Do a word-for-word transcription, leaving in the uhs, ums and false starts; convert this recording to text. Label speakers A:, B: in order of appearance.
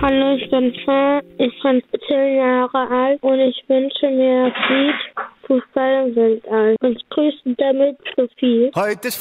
A: Hallo, ich bin Fran, ich bin zehn Jahre alt und ich wünsche mir Fried, Fußball im Weltall. Und grüßen damit Sophie.
B: Heute ist